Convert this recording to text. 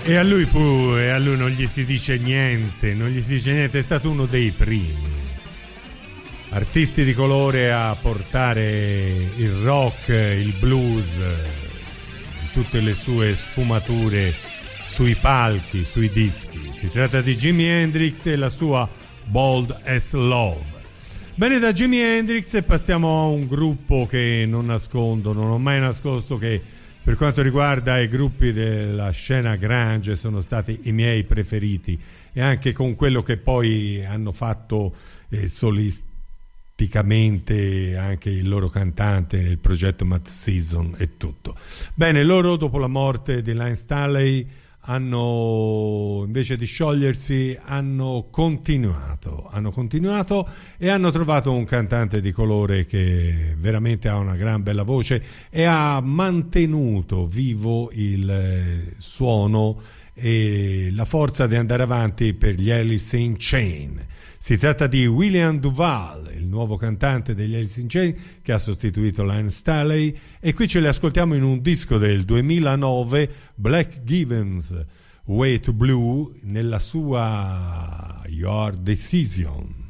E a lui non gli si dice niente, è stato uno dei primi artisti di colore a portare il rock, il blues, in tutte le sue sfumature sui palchi, sui dischi. Si tratta di Jimi Hendrix e la sua Bold as Love. Bene, da Jimi Hendrix passiamo a un gruppo che non ho mai nascosto che per quanto riguarda i gruppi della scena grunge sono stati i miei preferiti, e anche con quello che poi hanno fatto solisticamente anche il loro cantante nel progetto Mad Season e tutto. Bene, loro dopo la morte di Lane Staley invece di sciogliersi hanno continuato e hanno trovato un cantante di colore che veramente ha una gran bella voce e ha mantenuto vivo il suono e la forza di andare avanti per gli Alice in Chains. Si tratta di William Duval, il nuovo cantante degli Alice in Chains che ha sostituito Lane Staley, e qui ce li ascoltiamo in un disco del 2009, Black Givens, Way to Blue, nella sua Your Decision.